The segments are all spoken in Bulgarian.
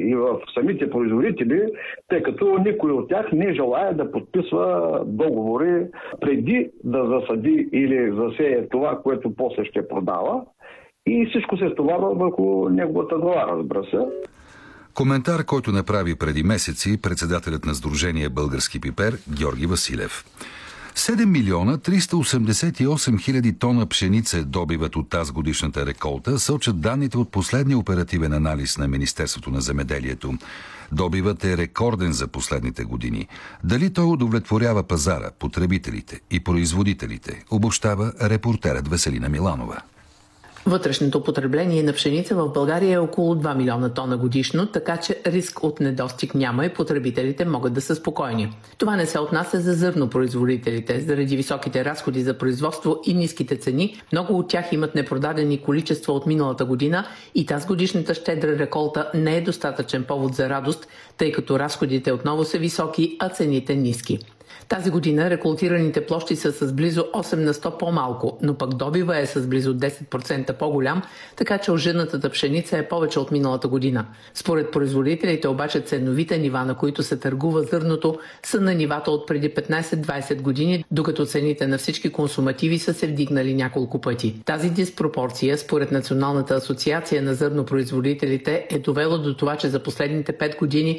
и в самите производители, тъй като никой от тях не желая да подписва договори преди да засади или засее това, което после ще продава. И всичко се стоварва върху неговата глава, разбира се. Коментар, който направи преди месеци председателят на Сдружение Български пипер Георги Василев. 7 милиона 388 хиляди тона пшеница добиват от тази годишната реколта, сочат данните от последния оперативен анализ на Министерството на земеделието. Добивът е рекорден за последните години. Дали той удовлетворява пазара, потребителите и производителите, обобщава репортерът Веселина Миланова. Вътрешното потребление на пшеница в България е около 2 милиона тона годишно, така че риск от недостиг няма и потребителите могат да са спокойни. Това не се отнася за зърнопроизводителите. Заради високите разходи за производство и ниските цени, много от тях имат непродадени количества от миналата година и тази годишната щедра реколта не е достатъчен повод за радост, тъй като разходите отново са високи, а цените ниски. Тази година реколтираните площи са с близо 8 на 100 по-малко, но пък добива е с близо 10% по-голям, така че ожънатата пшеница е повече от миналата година. Според производителите обаче ценовите нива, на които се търгува зърното, са на нивата от преди 15-20 години, докато цените на всички консумативи са се вдигнали няколко пъти. Тази диспропорция, според Националната асоциация на зърнопроизводителите, е довело до това, че за последните 5 години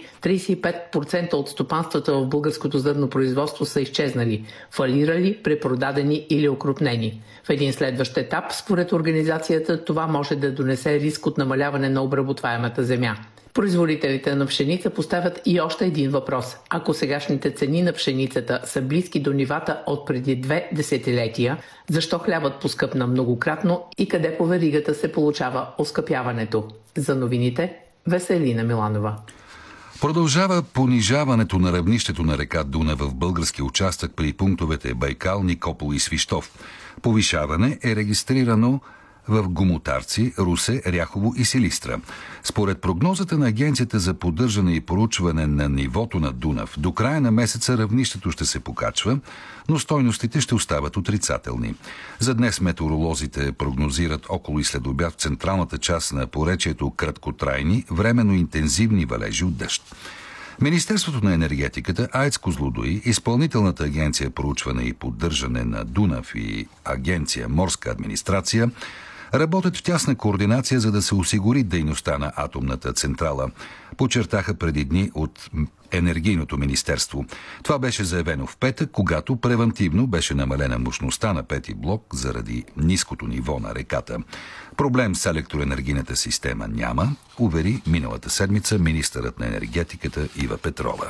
35% от стопанствата в българското зърнопроизводство са изчезнали, фалирали, препродадени или окрупнени. В един следващ етап, според организацията, това може да донесе риск от намаляване на обработваемата земя. Производителите на пшеница поставят и още един въпрос. Ако сегашните цени на пшеницата са близки до нивата от преди 2 десетилетия, защо хлябът поскъпна многократно и къде по веригата се получава оскъпяването? За новините, Веселина Миланова. Продължава понижаването на равнището на река Дунав в български участък при пунктовете Байкал, Никопол и Свищов. Повишаване е регистрирано в Гомотарци, Русе, Ряхово и Силистра. Според прогнозата на Агенцията за поддържане и проучване на нивото на Дунав, до края на месеца равнището ще се покачва, но стойностите ще остават отрицателни. За днес метеоролозите прогнозират около и след обяд в централната част на поречието краткотрайни, временно интензивни валежи от дъжд. Министерството на енергетиката, АЕЦ Козлодуй, Изпълнителната агенция проучване и поддържане на Дунав и Агенция Морска администрация работят в тясна координация, за да се осигури дейността на атомната централа, подчертаха преди дни от Енергийното министерство. Това беше заявено в петък, когато превантивно беше намалена мощността на пети блок заради ниското ниво на реката. Проблем с електроенергийната система няма, увери миналата седмица министърът на енергетиката Ива Петрова.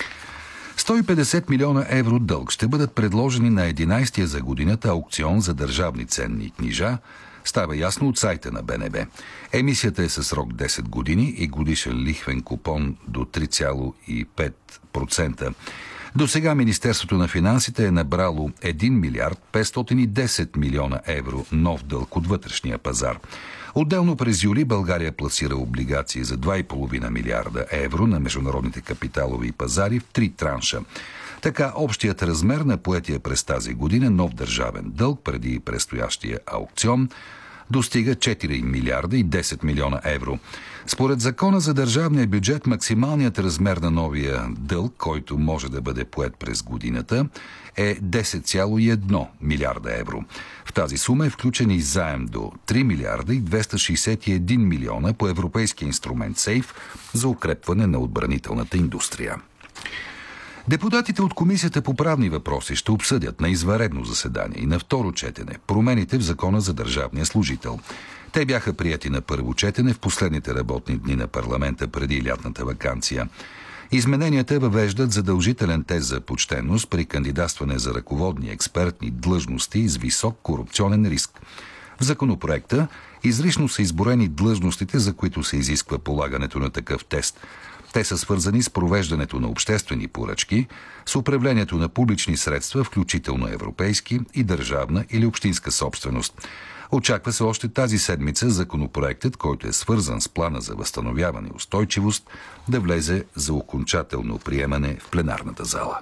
150 милиона евро дълг ще бъдат предложени на 11-я за годината аукцион за държавни ценни книжа, става ясно от сайта на БНБ. Емисията е със срок 10 години и годишен лихвен купон до 3,5%. До сега Министерството на финансите е набрало 1 милиард 510 милиона евро нов дълг от вътрешния пазар. Отделно през юли България пласира облигации за 2,5 милиарда евро на международните капиталови пазари в 3 транша. Така общият размер на поетия през тази година нов държавен дълг преди предстоящия аукцион достига 4 милиарда и 10 милиона евро. Според закона за държавния бюджет, максималният размер на новия дълг, който може да бъде поет през годината, е 10,1 милиарда евро. В тази сума е включен и заем до 3 милиарда и 261 милиона по европейския инструмент СЕЙФ за укрепване на отбранителната индустрия. Депутатите от Комисията по правни въпроси ще обсъдят на извънредно заседание и на второ четене промените в Закона за държавния служител. Те бяха прияти на първо четене в последните работни дни на парламента преди лятната ваканция. Измененията въвеждат задължителен тест за почтенност при кандидатстване за ръководни експертни длъжности с висок корупционен риск. В законопроекта изрично са изброени длъжностите, за които се изисква полагането на такъв тест. Те са свързани с провеждането на обществени поръчки, с управлението на публични средства, включително европейски и държавна или общинска собственост. Очаква се още тази седмица законопроектът, който е свързан с плана за възстановяване и устойчивост, да влезе за окончателно приемане в пленарната зала.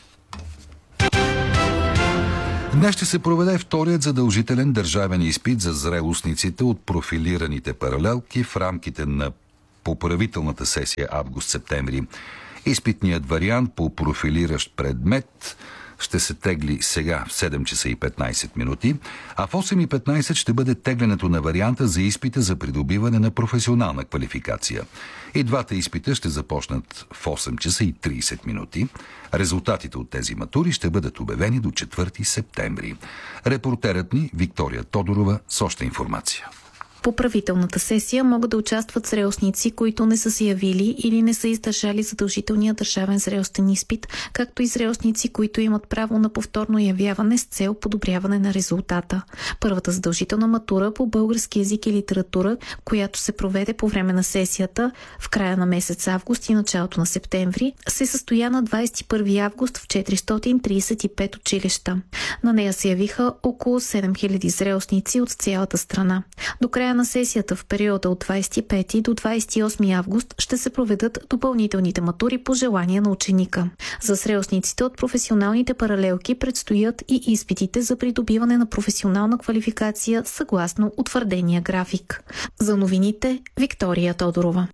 Днес ще се проведе вторият задължителен държавен изпит за зрелостниците от профилираните паралелки в рамките на поправителната сесия август-септември. Изпитният вариант по профилиращ предмет ще се тегли сега в 7 часа и 15 минути, а в 8:15 ще бъде теглянето на варианта за изпита за придобиване на професионална квалификация. И двата изпита ще започнат в 8 часа и 30 минути. Резултатите от тези матури ще бъдат обявени до 4 септември. Репортерът ни Виктория Тодорова с още информация. По правителната сесия могат да участват зрелостници, които не са се явили или не са издържали задължителния държавен зрелостен изпит, както и зрелостници, които имат право на повторно явяване с цел подобряване на резултата. Първата задължителна матура по български език и литература, която се проведе по време на сесията в края на месец август и началото на септември, се състоя на 21 август в 435 училища. На нея се явиха около 7000 зрелостници от цялата страна. До края на сесията в периода от 25 до 28 август ще се проведат допълнителните матури по желание на ученика. За зрелостниците от професионалните паралелки предстоят и изпитите за придобиване на професионална квалификация съгласно утвърдения график. За новините Виктория Тодорова.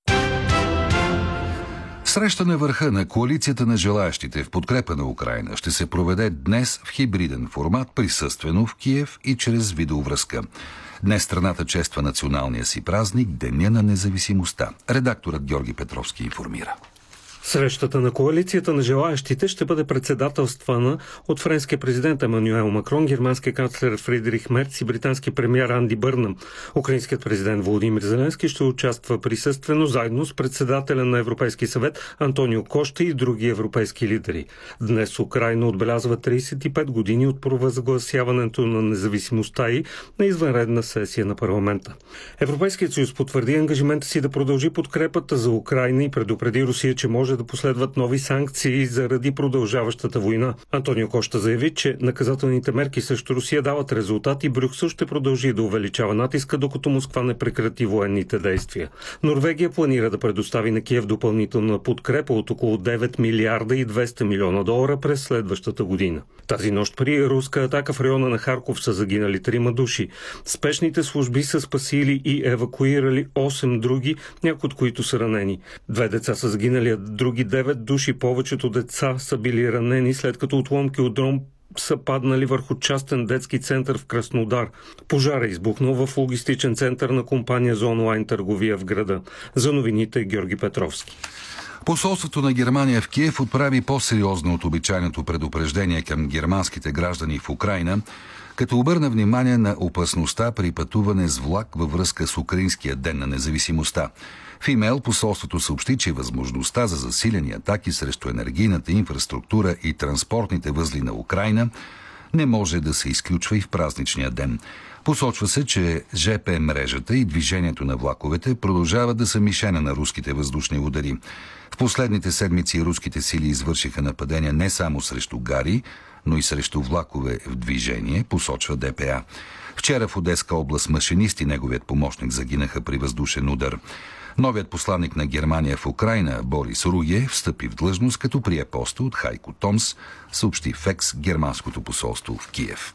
Среща на върха на коалицията на желаящите в подкрепа на Украйна ще се проведе днес в хибриден формат, присъствено в Киев и чрез видеовръзка. Днес страната чества националния си празник, Деня на независимостта. Редакторът Георги Петровски информира. Срещата на коалицията на желаящите ще бъде председателствана от френския президент Емануел Макрон, германския канцлер Фридрих Мерц и британски премиер Анди Бърнъм. Украинският президент Володимир Зеленски ще участва присъствено заедно с председателя на Европейския съвет Антонио Кошта и други европейски лидери. Днес Украйна отбелязва 35 години от провъзгласяването на независимостта и на извънредна сесия на парламента. Европейският съюз потвърди ангажимента си да продължи подкрепата за Украйна и предупреди Русия, че може да последват нови санкции заради продължаващата война. Антонио Кошта заяви, че наказателните мерки срещу Русия дават резултат и Брюксел ще продължи да увеличава натиска, докато Москва не прекрати военните действия. Норвегия планира да предостави на Киев допълнителна подкрепа от около 9 милиарда и 200 милиона долара през следващата година. Тази нощ при руска атака в района на Харков са загинали 3 души. Спешните служби са спасили и евакуирали 8 други, някои от които са ранени. 2 деца са загинали, други 9 души, повечето деца са били ранени, след като отломки от дрон са паднали върху частен детски център в Краснодар. Пожар е избухнал в логистичен център на компания за онлайн търговия в града. За новините Георги Петровски. Посолството на Германия в Киев отправи по-сериозно от обичайното предупреждение към германските граждани в Украйна, като обърна внимание на опасността при пътуване с влак във връзка с Украинския ден на независимостта. В имейл посолството съобщи, че възможността за засилени атаки срещу енергийната инфраструктура и транспортните възли на Украйна не може да се изключва и в празничния ден. Посочва се, че ЖП мрежата и движението на влаковете продължават да са мишена на руските въздушни удари. В последните седмици руските сили извършиха нападения не само срещу гари, но и срещу влакове в движение, посочва ДПА. Вчера в Одеска област машинист и неговият помощник загинаха при въздушен удар. Новият посланник на Германия в Украйна Борис Руге встъпи в длъжност, като прие поста от Хайко Томс, съобщи в ЕКС германското посолство в Киев.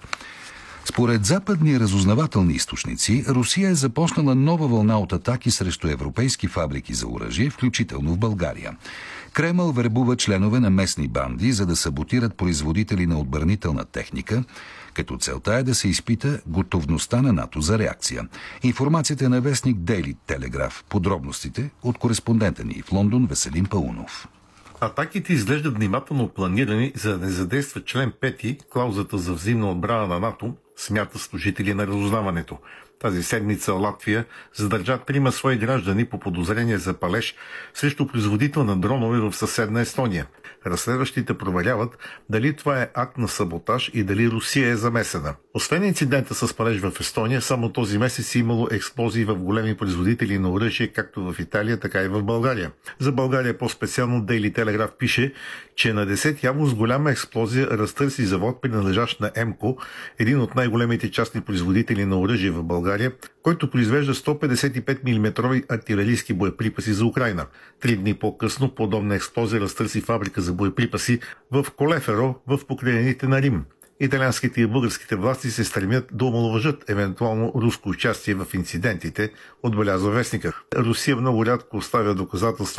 Според западни разузнавателни източници, Русия е започнала нова вълна от атаки срещу европейски фабрики за оръжие, включително в България. Кремъл вербува членове на местни банди, за да саботират производители на отбранителна техника, като целта е да се изпита готовността на НАТО за реакция. Информацията е на вестник Дейли Телеграф. Подробностите от кореспондента ни в Лондон Веселин Паунов. Атаките изглеждат внимателно планирани, за да не задейства член 5, клаузата за взаимна отбрана на НАТО, смята служители на разузнаването. Тази седмица Латвия задържа 3 свои граждани по подозрение за палеж срещу производител на дронове в съседна Естония. Разследващите проверяват дали това е акт на саботаж и дали Русия е замесена. Освен инцидента с палеж в Естония, само този месец е имало експлозии в големи производители на оръжие, както в Италия, така и в България. За България по-специално Дейли Телеграф пише, че на 10 август голяма експлозия разтърси завод, принадлежащ на МКО, един от най-големите частни производители на оръжие в България, който произвежда 155 мм артилерийски боеприпаси за Украйна. 3 дни по-късно подобна експлозия разтърси фабрика за боеприпаси в Колеферо, в покрайнините на Рим. Италианските и българските власти се стремят да омаловажат евентуално руско участие в инцидентите, отбелязва вестника. Русия много рядко оставя доказателства